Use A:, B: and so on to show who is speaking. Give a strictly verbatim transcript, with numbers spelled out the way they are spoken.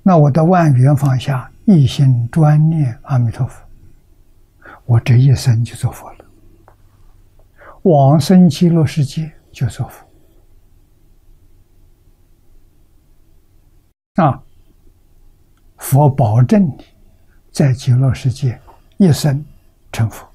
A: 那我的万缘放下，一心专念阿弥陀佛，我这一生就做佛了，往生极乐世界就做佛啊！佛保证你在极乐世界一生成佛。